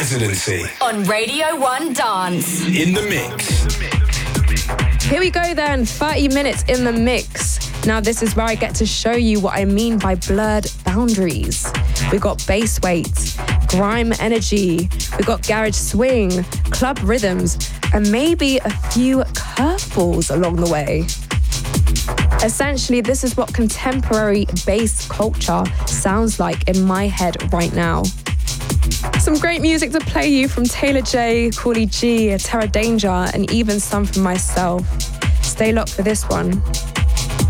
Residency on Radio 1 Dance. In the mix. Here we go then, 30 minutes in the mix. Now this is where I get to show you what I mean by blurred boundaries. We got bass weight, grime energy, we got garage swing, club rhythms, and maybe a few curveballs along the way. Essentially, this is what contemporary bass culture sounds like in my head right now. Some great music to play you from Taylor J, Cooley G, Terra Danger, and even some from myself. Stay locked for this one.